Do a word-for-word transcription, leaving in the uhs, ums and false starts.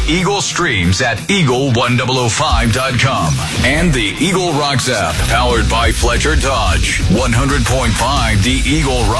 Eagle streams at eagle ten oh five dot com and the Eagle Rocks app, powered by Fletcher Dodge. one hundred point five The Eagle Rocks.